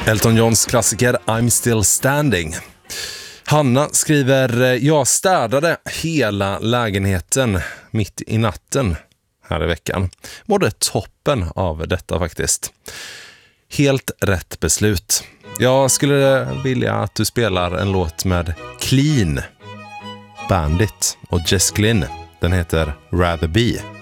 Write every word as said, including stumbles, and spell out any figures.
Elton Johns klassiker I'm Still Standing. Hanna skriver: jag städade hela lägenheten mitt i natten här i veckan. Mådde toppen av detta faktiskt. Helt rätt beslut. Jag skulle vilja att du spelar en låt med Clean, Bandit och Jess Glynn. Den heter Rather Be.